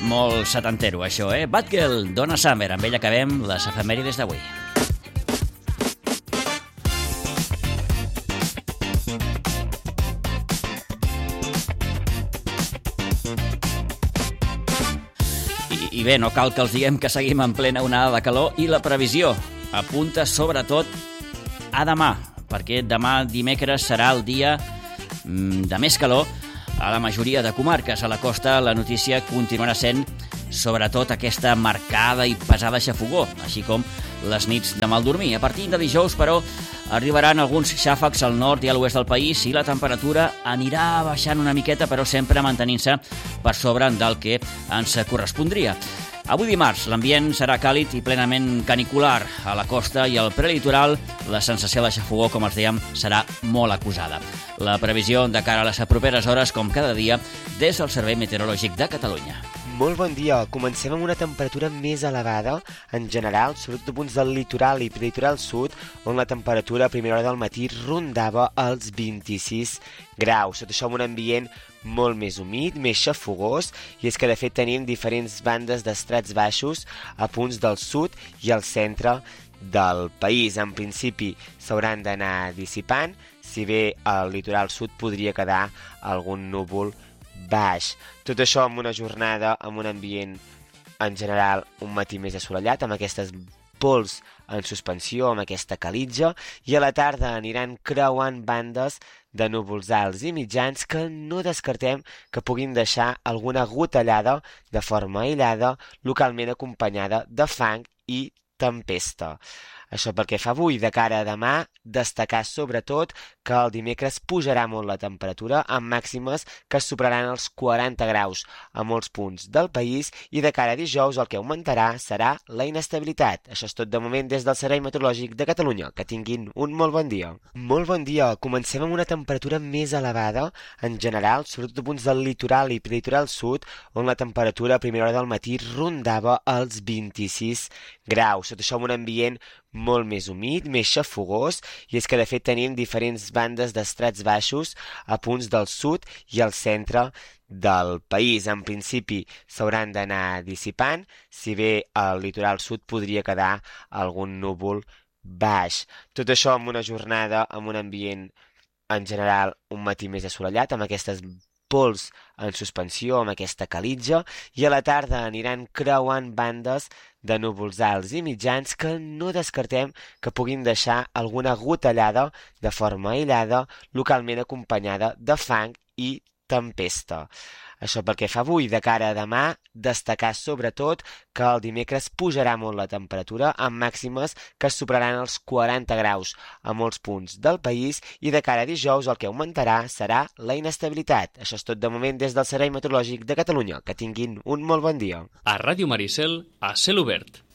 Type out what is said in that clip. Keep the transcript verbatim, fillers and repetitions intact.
Molt setantero, això, eh? Bad Girl, Donna Summer. Amb ella acabem les efemèrides d'avui. I, I bé, no cal que els diguem que seguim en plena onada de calor i la previsió apunta sobretot a demà, perquè demà dimecres serà el dia de més calor a la majoria de comarques. A la costa la notícia continuarà sent sobretot aquesta marcada i pesada xafogor, així com les nits de mal dormir. A partir de dijous, però, arribaran alguns xàfecs al nord i a l'oest del país i la temperatura anirà baixant una miqueta, però sempre mantenint-se per sobre del que ens correspondria. Avui dimarts l'ambient serà càlid i plenament canicular. A la costa i al prelitoral la sensació de xafogor, com els dèiem, serà molt acusada. La previsió de cara a les properes hores, com cada dia, des del Servei Meteorològic de Catalunya. Molt bon dia. Comencem amb una temperatura més elevada en general, sobretot a punts del litoral i prelitoral sud, on la temperatura a primera hora del matí rondava els vint-i-sis graus. Tot això amb un ambient molt més humit, més xafogós, i és que de fet tenim diferents bandes d'estrats baixos a punts del sud i al centre del país. En principi s'hauran d'anar dissipant, si bé al litoral sud podria quedar algun núvol baix. Tot això amb una jornada, amb un ambient en general un matí més assolellat, amb aquestes pols en suspensió, amb aquesta calitja, i a la tarda aniran creuant bandes de núvols alts i mitjans que no descartem que puguin deixar alguna gotellada de forma aïllada, localment acompanyada de fang i tempesta. Això pel que fa avui. De cara a demà, destacar sobretot que el dimecres pujarà molt la temperatura, amb màximes que superaran els quaranta graus a molts punts del país, i de cara a dijous el que augmentarà serà la inestabilitat. Això és tot de moment des del Servei Meteorològic de Catalunya. Que tinguin un molt bon dia. Molt bon dia. Comencem amb una temperatura més elevada en general, sobretot a punts del litoral i prelitoral sud, on la temperatura a primera hora del matí rondava els vint-i-sis graus. Tot això amb un ambient molt més humit, més xafogós, i és que de fet tenim diferents bandes d'estrats baixos a punts del sud i al centre del país. En principi s'hauran d'anar dissipant, si bé al litoral sud podria quedar algun núvol baix. Tot això amb una jornada, amb un ambient en general un matí més assolellat, amb aquestes pols en suspensió, amb aquesta calitja, i a la tarda aniran creuant bandes de núvols alts i mitjans que no descartem que puguin deixar alguna gotellada de forma aïllada, localment acompanyada de fang i tempesta. Això pel que fa avui. De cara a demà, destacar sobretot que el dimecres pujarà molt la temperatura, amb màximes que superaran els quaranta graus a molts punts del país, i de cara a dijous el que augmentarà serà la inestabilitat. Això és tot de moment des del Servei Meteorològic de Catalunya. Que tinguin un molt bon dia. A Ràdio Maricel, a cel obert.